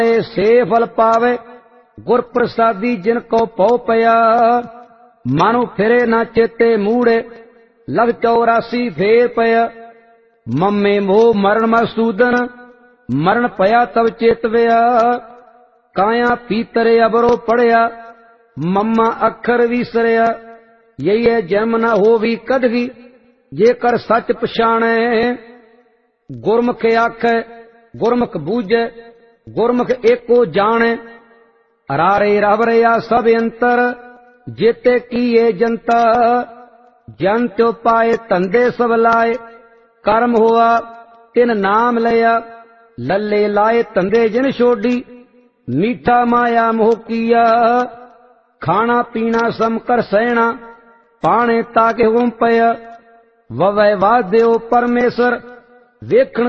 से फल पावे गुर प्रसादी जिनको पौ पया। मानो फिरे ना चेते मूड़े लग 84 फेर पया। मम्मे मोह मरण मसूदन मरण पया तब चेतवया। काया पीतरे अबरो पढ़या मम्मा अखर विसरया। यही है जन्म न हो भी कद भी जेकर सच पछाणे। गुरमुख आखे गुरमुख बूझे गुरमुख एको जाने। रारे रवरया सब अंतर जेते किए जनता। जन त्यो पाए धंधे सब लाए कर्म हुआ तिन नाम लिया। लल्ले लाए धंधे जिन छोड़ी मीठा माया मोह किया। खाना पीना सम कर सहना पाने ताके हुम पया। ववै वाद्यो परमेश्वर वेखण